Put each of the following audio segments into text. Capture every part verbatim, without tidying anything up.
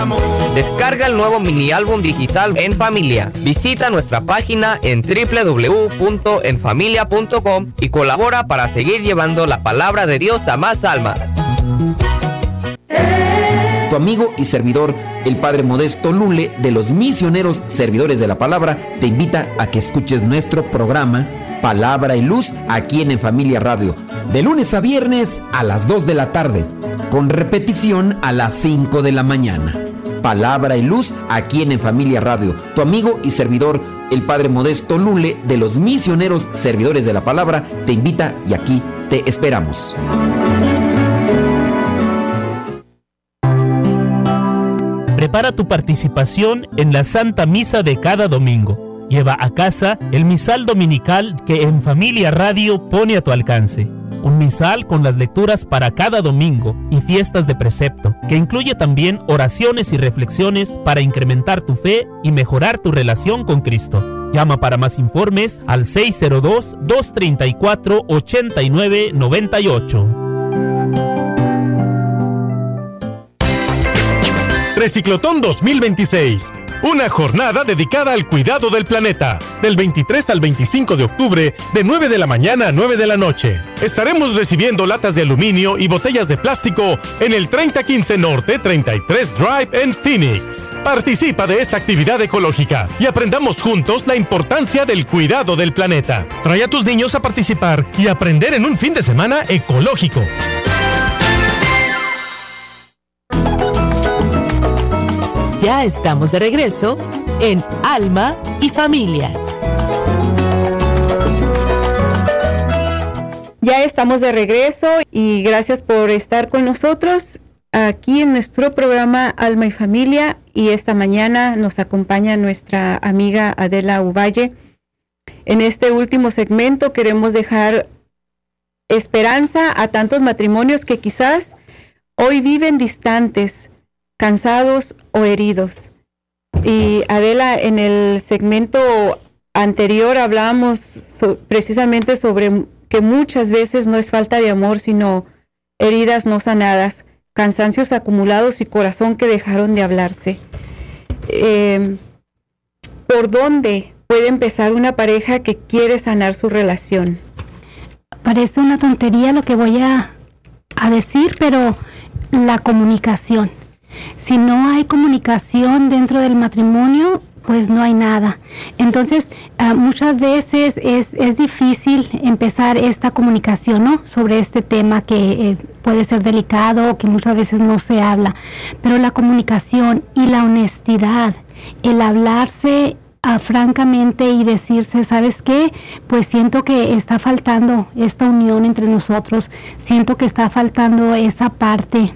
Descarga el nuevo mini álbum digital En Familia. Visita nuestra página en doble u doble u doble u punto en familia punto com y colabora para seguir llevando la palabra de Dios a más almas. Tu amigo y servidor, el Padre Modesto Lule, de los Misioneros Servidores de la Palabra, te invita a que escuches nuestro programa Palabra y Luz aquí en En Familia Radio, de lunes a viernes a las dos de la tarde, con repetición a las cinco de la mañana. Palabra y Luz aquí en En Familia Radio. Tu amigo y servidor, el Padre Modesto Lule, de los Misioneros Servidores de la Palabra, te invita y aquí te esperamos. Prepara tu participación en la Santa Misa de cada domingo. Lleva a casa el misal dominical que En Familia Radio pone a tu alcance. Un misal con las lecturas para cada domingo y fiestas de precepto, que incluye también oraciones y reflexiones para incrementar tu fe y mejorar tu relación con Cristo. Llama para más informes al seis cero dos, dos tres cuatro, ocho nueve nueve ocho. Reciclotón dos mil veintiséis. Una jornada dedicada al cuidado del planeta. Del veintitrés al veinticinco de octubre, de nueve de la mañana a nueve de la noche. Estaremos recibiendo latas de aluminio y botellas de plástico en el treinta quince Norte treinta y tres Drive en Phoenix. Participa de esta actividad ecológica y aprendamos juntos la importancia del cuidado del planeta. Trae a tus niños a participar y aprender en un fin de semana ecológico. Ya estamos de regreso en Alma y Familia. Ya estamos de regreso y gracias por estar con nosotros aquí en nuestro programa Alma y Familia. Y esta mañana nos acompaña nuestra amiga Adela Uvalle. En este último segmento queremos dejar esperanza a tantos matrimonios que quizás hoy viven distantes, cansados o heridos. Y Adela, en el segmento anterior hablábamos so, precisamente sobre que muchas veces no es falta de amor, sino heridas no sanadas, cansancios acumulados y corazón que dejaron de hablarse. Eh, ¿Por dónde puede empezar una pareja que quiere sanar su relación? Parece una tontería lo que voy a, a decir, pero la comunicación. Si no hay comunicación dentro del matrimonio, pues no hay nada. Entonces, uh, muchas veces es, es difícil empezar esta comunicación, ¿no? Sobre este tema que eh, puede ser delicado, que muchas veces no se habla. Pero la comunicación y la honestidad, el hablarse uh, francamente y decirse, ¿sabes qué? Pues siento que está faltando esta unión entre nosotros. Siento que está faltando esa parte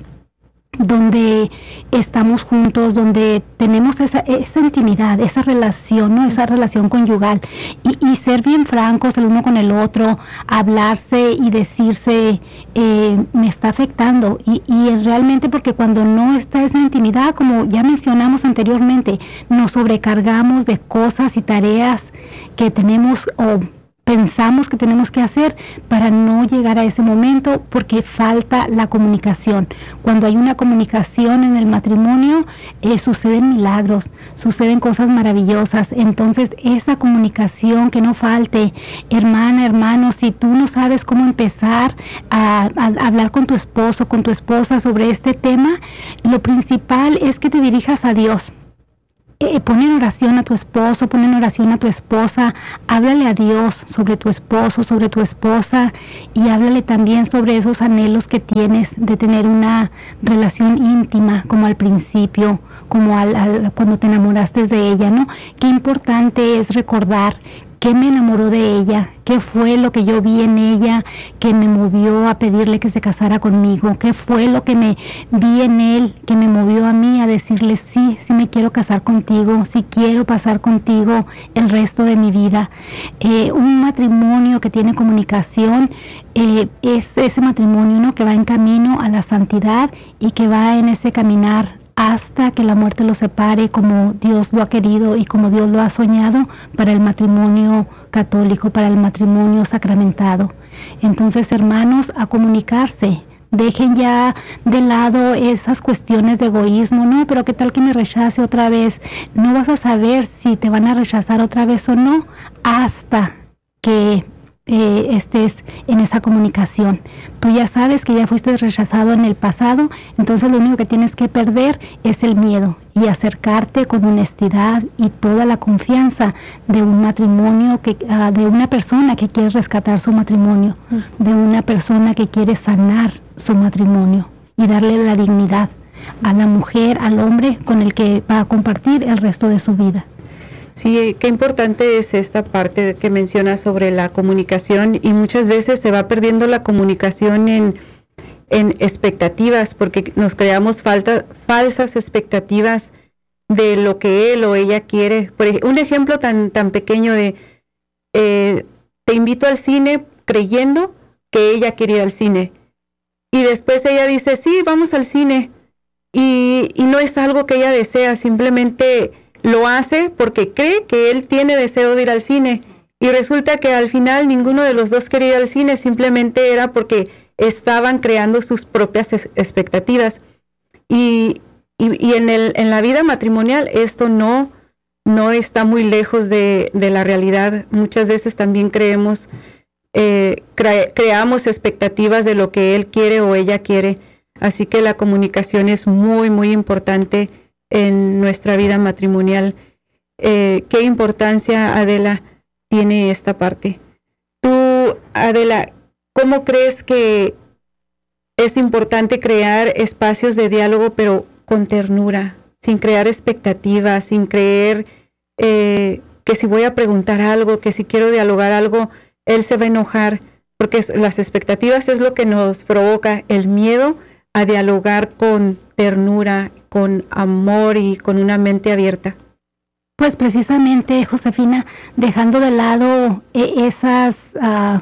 donde estamos juntos, donde tenemos esa, esa intimidad, esa relación, ¿no? Esa relación conyugal, y, y ser bien francos el uno con el otro, hablarse y decirse, eh, me está afectando, y, y realmente porque cuando no está esa intimidad, como ya mencionamos anteriormente, nos sobrecargamos de cosas y tareas que tenemos o pensamos que tenemos que hacer para no llegar a ese momento, porque falta la comunicación. Cuando hay una comunicación en el matrimonio, eh, suceden milagros, suceden cosas maravillosas. Entonces, esa comunicación que no falte. Hermana, hermano, si tú no sabes cómo empezar a, a hablar con tu esposo, con tu esposa sobre este tema, lo principal es que te dirijas a Dios. Eh, pon en oración a tu esposo, pon en oración a tu esposa, háblale a Dios sobre tu esposo, sobre tu esposa, y háblale también sobre esos anhelos que tienes de tener una relación íntima, como al principio, como al, al, cuando te enamoraste de ella, ¿no? Qué importante es recordar qué me enamoró de ella, qué fue lo que yo vi en ella que me movió a pedirle que se casara conmigo, qué fue lo que me vi en él que me movió a mí a decirle sí, sí me quiero casar contigo, sí quiero pasar contigo el resto de mi vida. Eh, un matrimonio que tiene comunicación eh, es ese matrimonio, ¿no?, que va en camino a la santidad y que va en ese caminar hasta que la muerte los separe, como Dios lo ha querido y como Dios lo ha soñado para el matrimonio católico, para el matrimonio sacramentado. Entonces, hermanos, a comunicarse. Dejen ya de lado esas cuestiones de egoísmo, ¿no? Pero qué tal que me rechace otra vez. No vas a saber si te van a rechazar otra vez o no hasta que eh, estés en esa comunicación. Tú ya sabes que ya fuiste rechazado en el pasado, entonces lo único que tienes que perder es el miedo y acercarte con honestidad y toda la confianza de un matrimonio, que, uh, de una persona que quiere rescatar su matrimonio, de una persona que quiere sanar su matrimonio y darle la dignidad a la mujer, al hombre con el que va a compartir el resto de su vida. Sí, qué importante es esta parte que menciona sobre la comunicación, y muchas veces se va perdiendo la comunicación en, en expectativas, porque nos creamos falta, falsas expectativas de lo que él o ella quiere. Por ejemplo, un ejemplo tan, tan pequeño de eh, te invito al cine creyendo que ella quiere ir al cine, y después ella dice sí, vamos al cine, y, y no es algo que ella desea, simplemente lo hace porque cree que él tiene deseo de ir al cine, y resulta que al final ninguno de los dos quería ir al cine, simplemente era porque estaban creando sus propias expectativas. Y, y, y en, el, en la vida matrimonial esto no, no está muy lejos de, de la realidad. Muchas veces también creemos, eh, cre, creamos expectativas de lo que él quiere o ella quiere, así que la comunicación es muy, muy importante en nuestra vida matrimonial. Eh, ¿Qué importancia, Adela, tiene esta parte? Tú, Adela, ¿cómo crees que es importante crear espacios de diálogo, pero con ternura, sin crear expectativas, sin creer eh, que si voy a preguntar algo, que si quiero dialogar algo, él se va a enojar? Porque las expectativas es lo que nos provoca el miedo a dialogar con ternura, con amor y con una mente abierta. Pues precisamente, Josefina, dejando de lado eh, esas uh,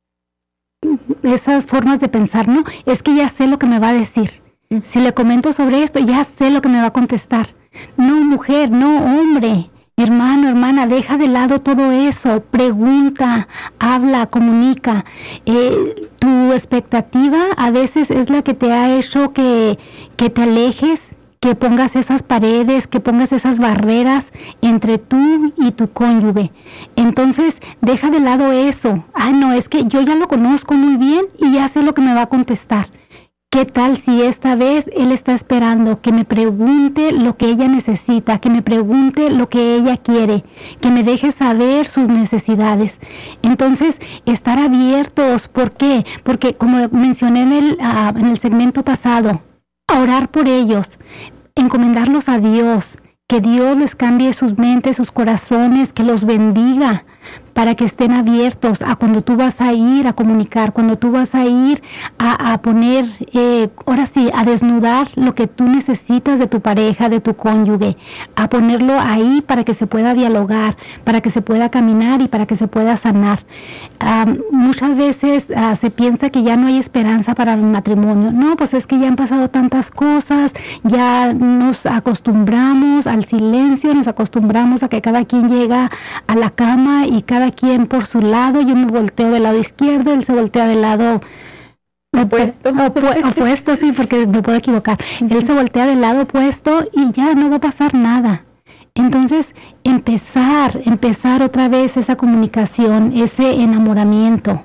esas formas de pensar, ¿no? Es que ya sé lo que me va a decir. Mm. Si le comento sobre esto, ya sé lo que me va a contestar. No, mujer, no, hombre, hermano, hermana, deja de lado todo eso. Pregunta, habla, comunica. Eh, tu expectativa a veces es la que te ha hecho que, que te alejes, que pongas esas paredes, que pongas esas barreras entre tú y tu cónyuge. Entonces, deja de lado eso. Ah, no, es que yo ya lo conozco muy bien y ya sé lo que me va a contestar. ¿Qué tal si esta vez él está esperando que me pregunte lo que ella necesita, que me pregunte lo que ella quiere, que me deje saber sus necesidades? Entonces, estar abiertos. ¿Por qué? Porque como mencioné en el, uh, en el segmento pasado, orar por ellos, encomendarlos a Dios, que Dios les cambie sus mentes, sus corazones, que los bendiga, para que estén abiertos a cuando tú vas a ir a comunicar, cuando tú vas a ir a, a poner, eh, ahora sí, a desnudar lo que tú necesitas de tu pareja, de tu cónyuge, a ponerlo ahí para que se pueda dialogar, para que se pueda caminar y para que se pueda sanar. Um, muchas veces uh, se piensa que ya no hay esperanza para el matrimonio. No, pues es que ya han pasado tantas cosas, ya nos acostumbramos al silencio, nos acostumbramos a que cada quien llega a la cama y cada quien por su lado. Yo me volteo del lado izquierdo, él se voltea del lado opuesto, opu- opuesto, sí, porque me puedo equivocar. Él se voltea del lado opuesto y ya no va a pasar nada. Entonces, empezar, empezar otra vez esa comunicación, ese enamoramiento.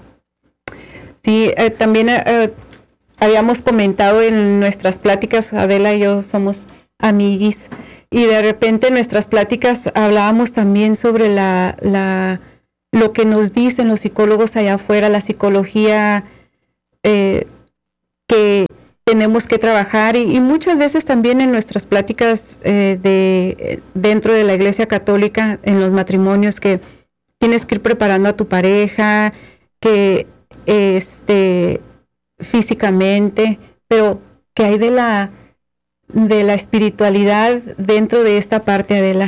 Sí, eh, también eh, habíamos comentado en nuestras pláticas, Adela y yo somos amiguis, y de repente en nuestras pláticas hablábamos también sobre la, la lo que nos dicen los psicólogos allá afuera, la psicología eh, que tenemos que trabajar, y, y muchas veces también en nuestras pláticas eh, de dentro de la Iglesia Católica, en los matrimonios, que tienes que ir preparando a tu pareja, que este físicamente, pero que hay de la de la espiritualidad dentro de esta parte, Adela.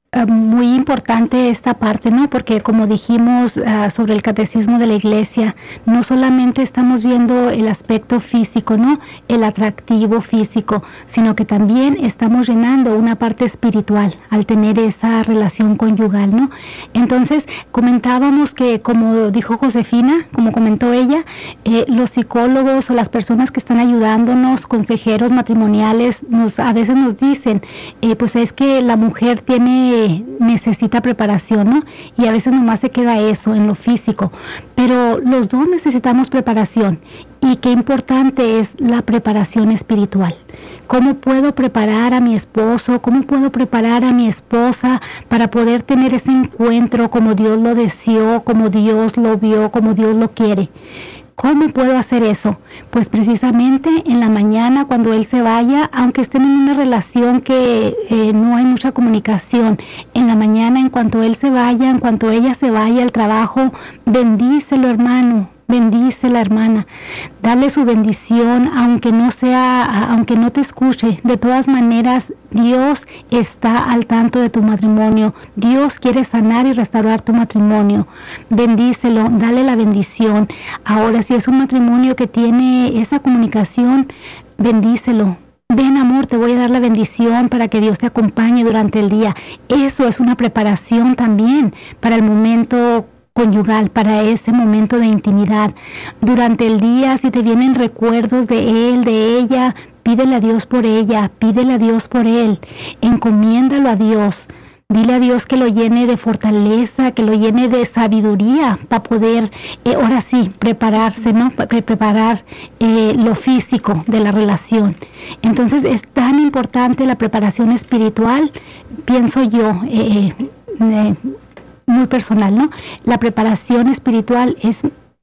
muy importante esta parte, ¿no? Porque como dijimos uh, sobre el catecismo de la iglesia, no solamente estamos viendo el aspecto físico, ¿no? El atractivo físico, sino que también estamos llenando una parte espiritual al tener esa relación conyugal, ¿no? Entonces, comentábamos que, como dijo Josefina, como comentó ella, eh, los psicólogos o las personas que están ayudándonos, consejeros matrimoniales, nos, a veces nos dicen, eh, pues es que la mujer tiene necesita preparación, ¿no? Y a veces nomás se queda eso en lo físico, pero los dos necesitamos preparación. Y qué importante es la preparación espiritual. ¿Cómo puedo preparar a mi esposo? ¿Cómo puedo preparar a mi esposa para poder tener ese encuentro como Dios lo deseó, como Dios lo vio, como Dios lo quiere? ¿Cómo puedo hacer eso? Pues precisamente en la mañana cuando él se vaya, aunque estén en una relación que eh, no hay mucha comunicación, en la mañana en cuanto él se vaya, en cuanto ella se vaya al trabajo, bendícelo, hermano. Bendice la hermana, dale su bendición, aunque no sea, aunque no te escuche. De todas maneras, Dios está al tanto de tu matrimonio. Dios quiere sanar y restaurar tu matrimonio. Bendícelo, dale la bendición. Ahora, si es un matrimonio que tiene esa comunicación, bendícelo. Ven, amor, te voy a dar la bendición para que Dios te acompañe durante el día. Eso es una preparación también para el momento conyugal, para ese momento de intimidad. Durante el día, si te vienen recuerdos de él, de ella, pídele a Dios por ella, pídele a Dios por él, encomiéndalo a Dios. Dile a Dios que lo llene de fortaleza, que lo llene de sabiduría para poder, eh, ahora sí, prepararse, ¿no? Pre- preparar eh, lo físico de la relación. Entonces, es tan importante la preparación espiritual, pienso yo, eh, eh, muy personal, ¿no? La preparación espiritual es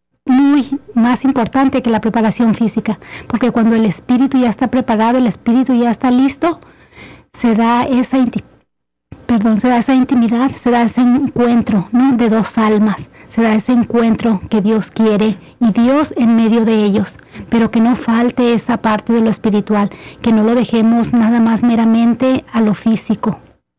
muy más importante que la preparación física, porque cuando el espíritu ya está preparado, el espíritu ya está listo, se da esa inti- perdón, se da esa intimidad, se da ese encuentro, ¿no? De dos almas, se da ese encuentro que Dios quiere y Dios en medio de ellos, pero que no falte esa parte de lo espiritual, que no lo dejemos nada más meramente a lo físico.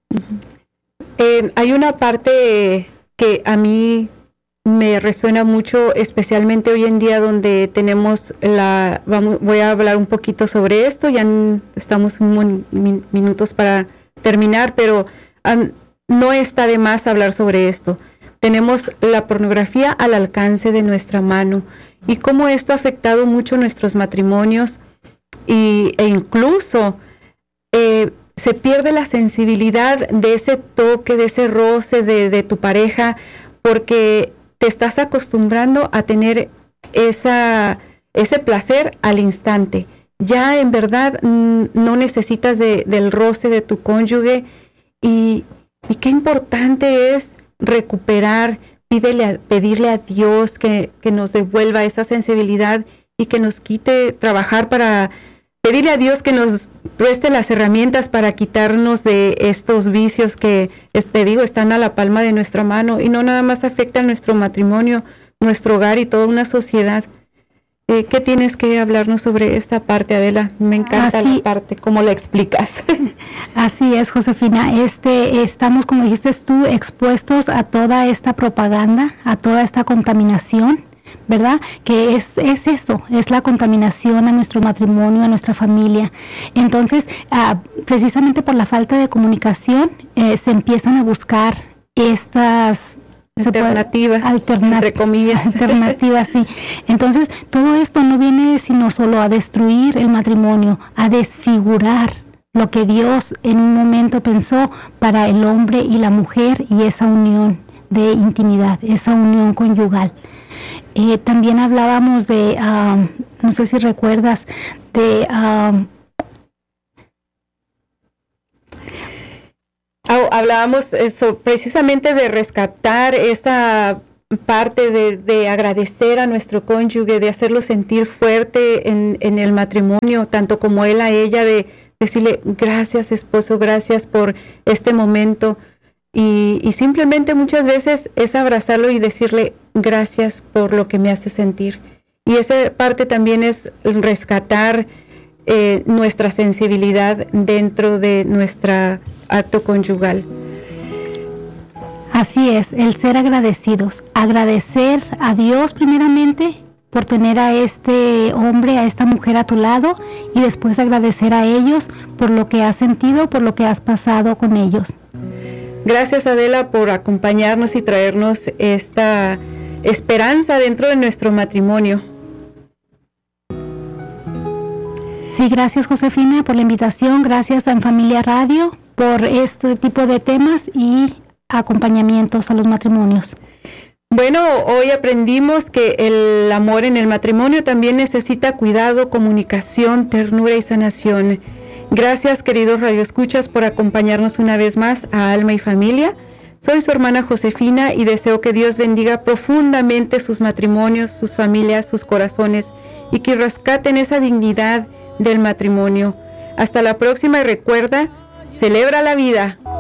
Eh, hay una parte que a mí me resuena mucho, especialmente hoy en día donde tenemos la, vamos, voy a hablar un poquito sobre esto, ya n- estamos un min, minutos para terminar, pero um, no está de más hablar sobre esto. Tenemos la pornografía al alcance de nuestra mano y cómo esto ha afectado mucho nuestros matrimonios y, e incluso eh, se pierde la sensibilidad de ese toque, de ese roce de, de tu pareja, porque te estás acostumbrando a tener esa, ese placer al instante. Ya en verdad mm, no necesitas de, del roce de tu cónyuge y, y qué importante es recuperar, pídele a, pedirle a Dios que, que nos devuelva esa sensibilidad y que nos quite, trabajar para pedirle a Dios que nos preste las herramientas para quitarnos de estos vicios que, te digo, están a la palma de nuestra mano y no nada más afectan nuestro matrimonio, nuestro hogar y toda una sociedad. Eh, ¿Qué tienes que hablarnos sobre esta parte, Adela? Me encanta Así, la parte, cómo la explicas. Así es, Josefina. Este, estamos, como dijiste tú, expuestos a toda esta propaganda, a toda esta contaminación, ¿verdad? Que es, es eso, es la contaminación a nuestro matrimonio, a nuestra familia. Entonces, ah, precisamente por la falta de comunicación, eh, se empiezan a buscar estas alternativas, alternat- entre comillas. Alternativas, sí. Entonces, todo esto no viene sino solo a destruir el matrimonio, a desfigurar lo que Dios en un momento pensó para el hombre y la mujer y esa unión de intimidad, esa unión conyugal. Eh, también hablábamos de, um, no sé si recuerdas, de... Um, Hablábamos eso, precisamente de rescatar esta parte de, de agradecer a nuestro cónyuge, de hacerlo sentir fuerte en, en el matrimonio, tanto como él a ella, de decirle gracias esposo, gracias por este momento. Y, y simplemente muchas veces es abrazarlo y decirle gracias por lo que me hace sentir. Y esa parte también es rescatar eh, nuestra sensibilidad dentro de nuestro acto conyugal. Así es, el ser agradecidos. Agradecer a Dios primeramente por tener a este hombre, a esta mujer a tu lado, y después agradecer a ellos por lo que has sentido, por lo que has pasado con ellos. Gracias, Adela, por acompañarnos y traernos esta esperanza dentro de nuestro matrimonio. Sí, gracias, Josefina, por la invitación. Gracias a En Familia Radio por este tipo de temas y acompañamientos a los matrimonios. Bueno, hoy aprendimos que el amor en el matrimonio también necesita cuidado, comunicación, ternura y sanación. Gracias, queridos radioescuchas, por acompañarnos una vez más a Alma y Familia. Soy su hermana Josefina y deseo que Dios bendiga profundamente sus matrimonios, sus familias, sus corazones, y que rescaten esa dignidad del matrimonio. Hasta la próxima, y recuerda, celebra la vida.